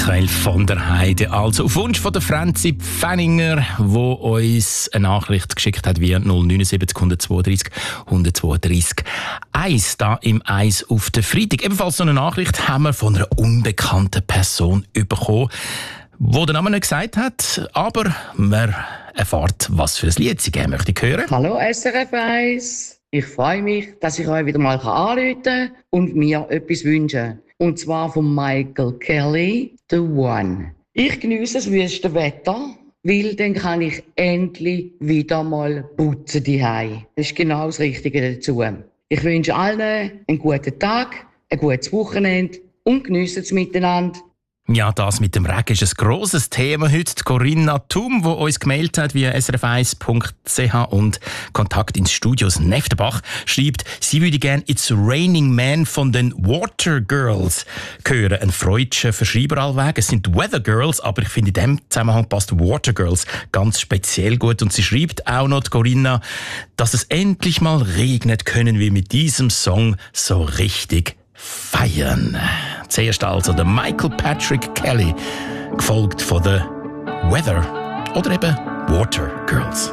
Michael von der Heide. Also auf Wunsch von der Franzi Pfenninger, die uns eine Nachricht geschickt hat via 079 132 132 1 da im Eis auf der Freitag. Ebenfalls so eine Nachricht haben wir von einer unbekannten Person bekommen, die den Namen nicht gesagt hat, aber man erfährt, was für ein Lied sie gerne möchte hören. Hallo SRF 1. Ich freue mich, dass ich euch wieder mal anrufen kann und mir etwas wünschen. Und zwar von Michael Kelly, The One. Ich geniesse das wüste Wetter, weil dann kann ich endlich wieder mal putzen daheim. Das ist genau das Richtige dazu. Ich wünsche allen einen guten Tag, ein gutes Wochenende und geniessen es miteinander. Ja, das mit dem Regen ist ein grosses Thema heute. Die Corinna Thum, die uns gemeldet hat via srf1.ch und Kontakt ins Studio aus Neftenbach, schreibt, sie würde gerne «It's Raining Man» von den Water Girls hören. Ein freudscher Verschreiber allweg. Es sind Weather Girls, aber ich finde, in diesem Zusammenhang passt Water Girls ganz speziell gut. Und sie schreibt auch noch, die Corinna, dass es endlich mal regnet, können wir mit diesem Song so richtig feiern. Zuerst also der Michael Patrick Kelly, gefolgt von den Weather oder eben Water Girls.